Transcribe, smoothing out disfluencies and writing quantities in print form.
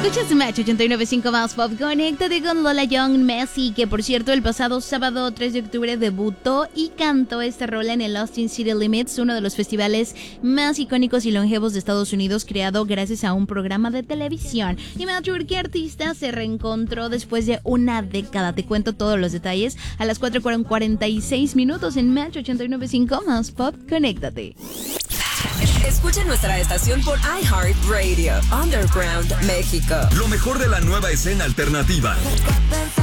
Escuchas Match 89.5 más Pop. Conéctate con Lola Young Messi, que por cierto el pasado sábado 3 de octubre debutó y cantó esta rola en el Austin City Limits, uno de los festivales más icónicos y longevos de Estados Unidos, creado gracias a un programa de televisión. Y Match, ¿qué artista se reencontró después de una década? Te cuento todos los detalles a las 4:46 en Match 89.5 más Pop. Conéctate. Escucha nuestra estación por iHeartRadio, Underground México. Lo mejor de la nueva escena alternativa.